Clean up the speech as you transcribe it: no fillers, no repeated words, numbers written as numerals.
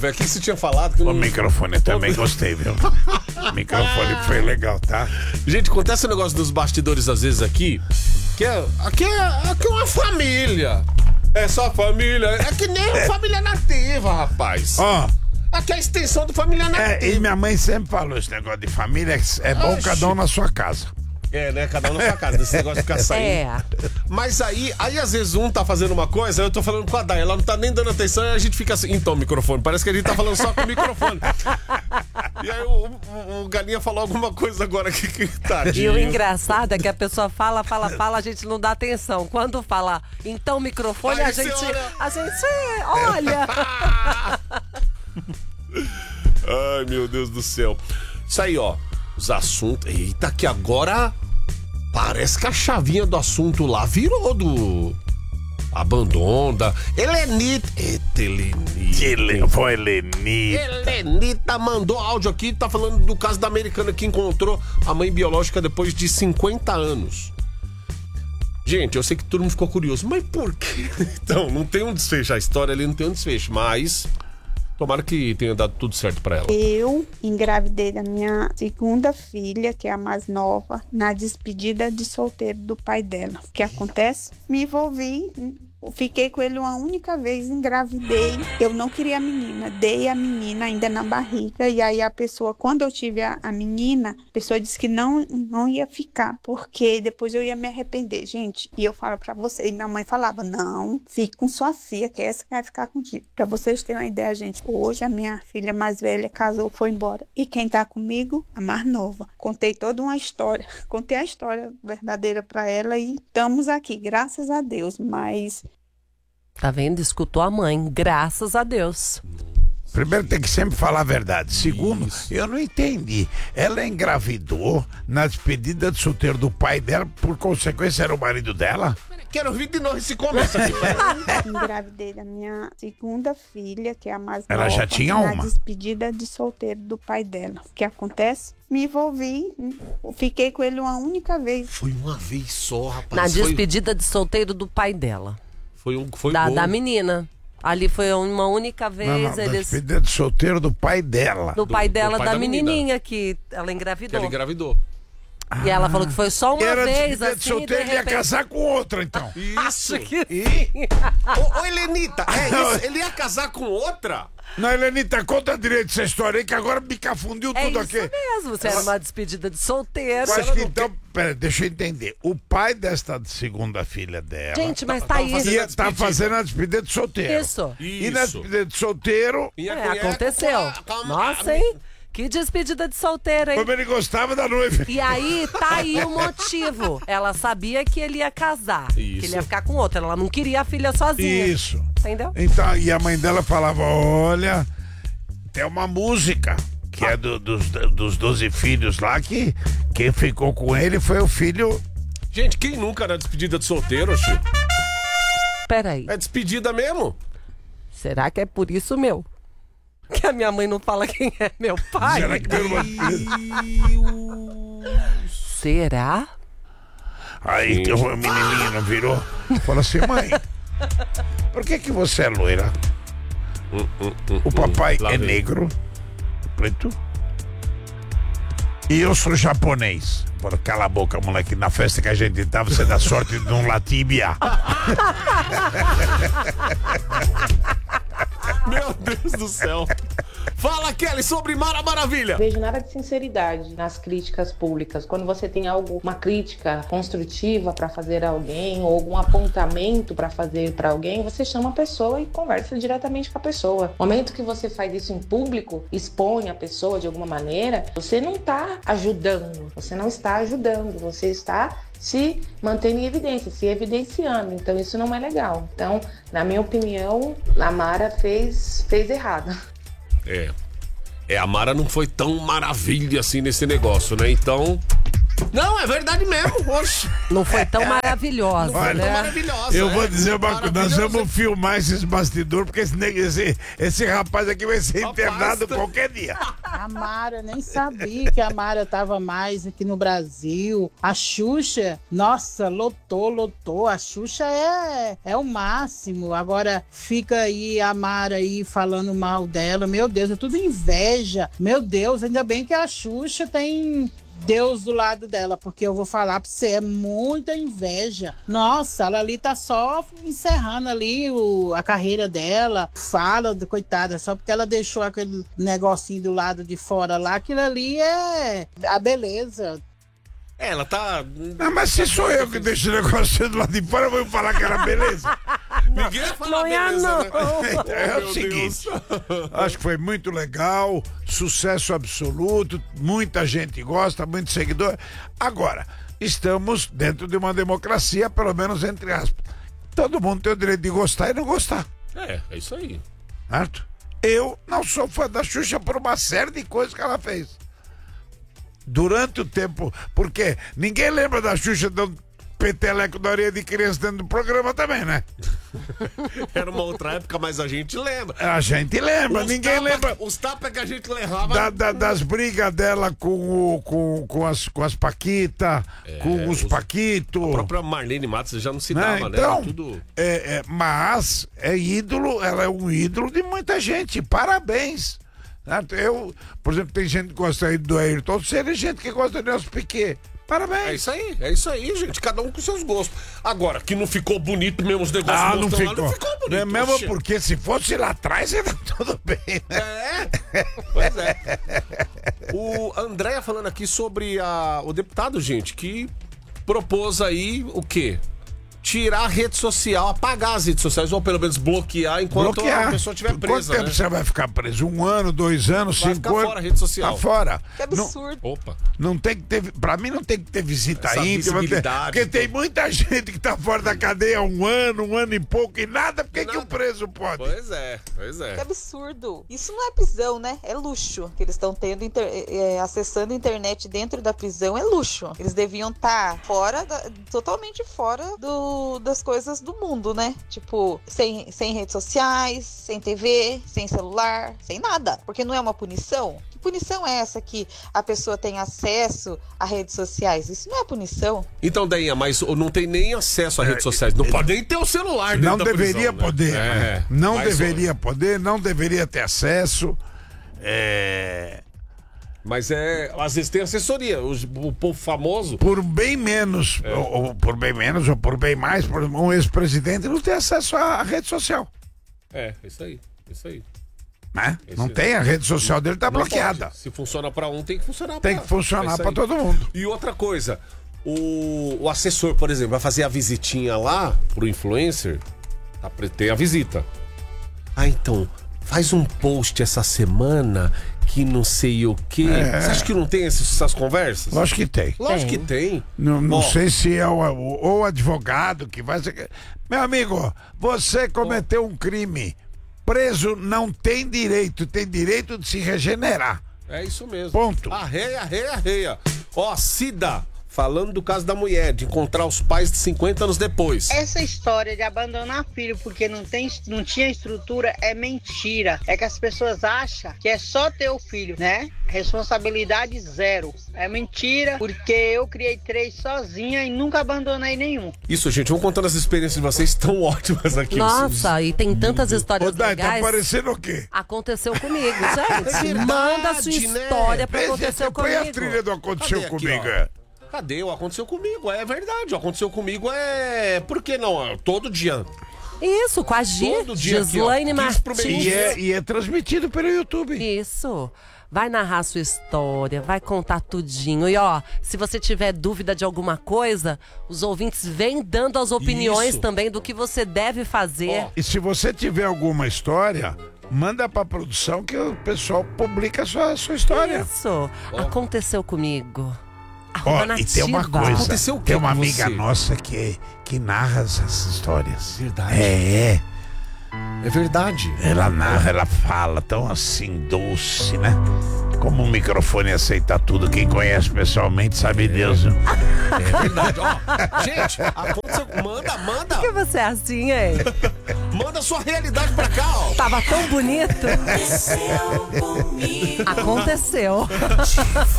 O que você tinha falado? Que O microfone eu também gostei, viu? O microfone foi legal, tá? Gente, acontece o negócio dos bastidores às vezes aqui, aqui é uma família. É só família. É que nem família nativa, rapaz. Ó. Aqui é a extensão do família nativa. E minha mãe sempre falou esse negócio de família, é bom cada um na sua casa. É, né? Cada um na sua casa, desse negócio de ficar saindo. Mas aí às vezes um tá fazendo uma coisa, eu tô falando com a Day, ela não tá nem dando atenção e a gente fica assim, então, microfone, parece que a gente tá falando só com o microfone. E aí o Galinha falou alguma coisa agora que tadinho. E o engraçado é que a pessoa fala, a gente não dá atenção. Quando fala, então, microfone, Aí a gente olha. olha. Ai, meu Deus do céu. Isso aí, ó. Os assuntos. Eita, que agora parece que a chavinha do assunto lá virou do abandono da Helenita. Helenita mandou áudio aqui, tá falando do caso da americana que encontrou a mãe biológica depois de 50 anos. Gente, eu sei que todo mundo ficou curioso, mas por quê? Então, não tem um desfecho, a história ali não tem um desfecho, mas tomara que tenha dado tudo certo pra ela. Eu engravidei da minha segunda filha, que é a mais nova, na despedida de solteiro do pai dela. O que acontece? Me envolvi, fiquei com ele uma única vez, engravidei. Eu não queria a menina, dei a menina ainda na barriga. E aí a pessoa, quando eu tive a menina, a pessoa disse que não ia ficar, porque depois eu ia me arrepender. Gente, e eu falo pra vocês, e minha mãe falava, não, fique com sua filha, que essa que vai ficar contigo. Pra vocês terem uma ideia, gente, hoje a minha filha mais velha casou, foi embora. E quem tá comigo? A mais nova. Contei toda uma história, contei a história verdadeira pra ela e estamos aqui, graças a Deus, mas... Tá vendo? Escutou a mãe, graças a Deus. Primeiro tem que sempre falar a verdade. Segundo, eu não entendi. Ela engravidou na despedida de solteiro do pai dela, por consequência era o marido dela? Quero ouvir de novo esse começo aqui. Engravidei da minha segunda filha, que é a mais nova. Ela já tinha uma? Na despedida de solteiro do pai dela. O que acontece? Me envolvi, fiquei com ele uma única vez. Foi uma vez só, rapaz. Na despedida de solteiro do pai dela. Foi da menina. Ali foi uma única vez. Não, despedida de solteiro do pai dela. Do pai dela, do pai da menina. menininha que ela engravidou. Ah, E ela falou que foi só uma era vez, despedida de solteiro, de ia casar com outra, então. Isso. Acho que Ô, Helenita, é isso? Ele ia casar com outra? Não, Helenita, conta direito essa história aí, que agora me cafundiu tudo aqui. É isso mesmo, você era uma despedida de solteiro. Eu acho que então, pera, deixa eu entender. O pai desta segunda filha dela... Gente, mas tá aí. Tá fazendo a despedida de solteiro. Isso. E na despedida de solteiro... Aconteceu. Nossa, hein? Que despedida de solteiro, hein? Como ele gostava da noiva. E aí, tá aí o motivo. Ela sabia que ele ia casar, que ele ia ficar com outra. Ela não queria a filha sozinha. Isso. Entendeu? Então, e a mãe dela falava, olha, tem uma música, que é dos 12 filhos lá, que quem ficou com ele foi o filho... Gente, quem nunca na despedida de solteiro, Chico? Peraí. É despedida mesmo? Será que é por isso, meu? Que a minha mãe não fala quem é meu pai? Será que Será? Aí que o menininho virou, falou assim, mãe, por que você é loira? O papai é negro, preto, e eu sou japonês. Falou, cala a boca, moleque, na festa que a gente tava, você dá sorte de não latibiar. Meu Deus do céu. Fala, Kelly, sobre Mara Maravilha. Vejo nada de sinceridade nas críticas públicas. Quando você tem uma crítica construtiva para fazer a alguém ou algum apontamento para fazer para alguém, você chama a pessoa e conversa diretamente com a pessoa. No momento que você faz isso em público, expõe a pessoa de alguma maneira, você não está ajudando, você não está ajudando, você está se mantendo em evidência, se evidenciando. Então isso não é legal. Então, na minha opinião, a Mara fez errado. A Mara não foi tão maravilha assim nesse negócio, né? Então, Não, é verdade mesmo. Oxe. Não foi tão maravilhosa, Olha, né? Maravilhosa. Eu vou dizer uma coisa, nós vamos filmar esses bastidores, porque esse rapaz aqui vai ser internado qualquer dia. A Mara, nem sabia que a Mara tava mais aqui no Brasil. A Xuxa, nossa, lotou. A Xuxa é o máximo. Agora fica aí a Mara aí falando mal dela. Meu Deus, é tudo inveja. Meu Deus, ainda bem que a Xuxa tem Deus do lado dela, porque eu vou falar pra você, é muita inveja. Nossa, ela ali tá só encerrando ali a carreira dela. Fala, coitada, só porque ela deixou aquele negocinho do lado de fora lá, aquilo ali é a beleza. Ela tá... Não, mas se sou eu que deixo o negócio do lado de fora, eu vou falar que era beleza. Ninguém vai falar Não é beleza, não. né? É Meu o seguinte, Deus. acho que foi muito legal, sucesso absoluto, muita gente gosta, muito seguidor. Agora, estamos dentro de uma democracia, pelo menos entre aspas. Todo mundo tem o direito de gostar e não gostar. É isso aí. Certo? Eu não sou fã da Xuxa por uma série de coisas que ela fez. Durante o tempo, porque ninguém lembra da Xuxa dando peteleco da orelha de criança dentro do programa também, né? Era uma outra época, mas a gente lembra. A gente lembra, ninguém lembra Os tapas que a gente levava. das brigas dela com as Paquita, com os Paquito. A própria Marlene Matos já não se Né? dava, né? Então, Era tudo... mas é ídolo, ela é um ídolo de muita gente. Parabéns. Certo? Eu, por exemplo, tem gente que gosta aí do Ayrton Senna e gente que gosta do Nelson Piquet. Parabéns. É isso aí, gente. Cada um com seus gostos. Agora, que não ficou bonito mesmo os negócios Não mostrando ficou. lá, não ficou bonito. Não é mesmo Oxe. porque se fosse lá atrás era tudo bem, né? Pois é. O André falando aqui sobre o deputado, gente, que propôs aí o quê? Tirar a rede social, apagar as redes sociais, ou pelo menos bloquear enquanto a pessoa estiver presa. Quanto tempo você vai ficar preso? 1 ano, 2 anos, 5 anos? Vai ficar fora a rede social. Tá fora. Que absurdo. Opa. Não tem que ter, pra mim não tem que ter visita Essa íntima, visibilidade, porque tem muita gente que tá fora da cadeia há 1 ano e pouco e nada, por que o preso pode? Pois é. Que absurdo. Isso não é prisão, né? É luxo que eles estão tendo, acessando a internet dentro da prisão, é luxo. Eles deviam estar totalmente fora das coisas do mundo, né? Tipo, sem redes sociais, sem TV, sem celular, sem nada. Porque não é uma punição? Que punição é essa que a pessoa tem acesso a redes sociais? Isso não é punição. Então, Dainha, mas não tem nem acesso a redes sociais. Não pode nem ter o celular dentro Não da deveria prisão, poder. né? Não Mas, deveria poder, não deveria ter acesso. Mas às vezes tem assessoria. O povo famoso. Por bem menos, ou por bem menos, ou por bem mais, por um ex-presidente não tem acesso à rede social. Isso aí. Né? Não tem, a rede social dele tá bloqueada. Pode. Se funciona pra um, tem que funcionar Tem que funcionar pra todo mundo. E outra coisa, o assessor, por exemplo, vai fazer a visitinha lá pro influencer, tem a visita. Então, faz um post essa semana que não sei o quê. Você acha que não tem essas conversas? Lógico que tem. Lógico que tem. Não sei se é o advogado que vai... Meu amigo, você cometeu um crime. Preso não tem direito de se regenerar. É isso mesmo. Ponto. Arreia. Cida, falando do caso da mulher, de encontrar os pais 50 anos depois. Essa história de abandonar filho porque não tinha estrutura é mentira. É que as pessoas acham que é só ter o filho, né? Responsabilidade zero. É mentira, porque eu criei 3 sozinha e nunca abandonei nenhum. Isso, gente, vamos contando as experiências de vocês tão ótimas aqui. Nossa, e tem tantas histórias Dai, legais. tá parecendo o quê? Aconteceu comigo, gente. verdade, Manda a sua história pra aconteceu Põe a comigo. trilha do Aconteceu Cadê aqui, Comigo. Cadê? O aconteceu comigo, é verdade. O aconteceu comigo Por que não? Todo dia. Isso, com a Todo dia aqui, ó, Gislaine 15 pro Martins. meio-dia. E é transmitido pelo YouTube. Isso. Vai narrar a sua história, vai contar tudinho. E se você tiver dúvida de alguma coisa, os ouvintes vêm dando as opiniões Isso. também do que você deve fazer. E se você tiver alguma história, manda pra produção que o pessoal publica a sua história. Isso. Aconteceu comigo. E tem uma coisa, Aconteceu o quê tem uma com amiga você? nossa que narra essas histórias. Verdade. É verdade. ela narra, ela fala tão assim, doce, né? Como o microfone aceita tudo, quem conhece pessoalmente sabe Deus. Viu? É verdade, ó. Gente, aconteceu. Manda. Por que você é assim, hein? Manda sua realidade pra cá, ó. Tava tão bonito. Aconteceu.